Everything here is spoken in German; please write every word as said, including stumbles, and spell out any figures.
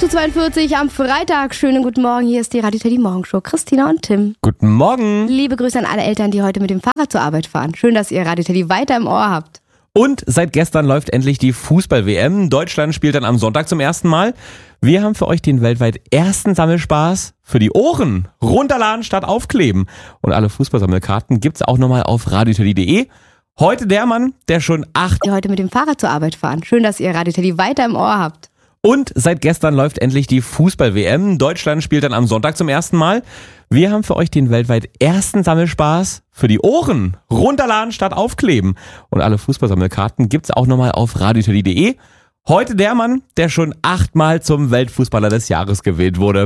acht Uhr zweiundvierzig am Freitag. Schönen guten Morgen, hier ist die Radio Teddy Morgenshow. Christina und Tim. Guten Morgen. Liebe Grüße an alle Eltern, die heute mit dem Fahrrad zur Arbeit fahren. Schön, dass ihr Radio Teddy weiter im Ohr habt. Und seit gestern läuft endlich die Fußball-W M. Deutschland spielt dann am Sonntag zum ersten Mal. Wir haben für euch den weltweit ersten Sammelspaß für die Ohren. Runterladen statt aufkleben. Und alle Fußballsammelkarten gibt's auch nochmal auf radio teddy punkt de. Heute der Mann, der schon acht... Die heute mit dem Fahrrad zur Arbeit fahren. Schön, dass ihr Radio Teddy weiter im Ohr habt. Und seit gestern läuft endlich die Fußball-W M. Deutschland spielt dann am Sonntag zum ersten Mal. Wir haben für euch den weltweit ersten Sammelspaß für die Ohren. Runterladen statt aufkleben. Und alle Fußballsammelkarten gibt's auch nochmal auf radio teddy punkt de. Heute der Mann, der schon achtmal zum Weltfußballer des Jahres gewählt wurde.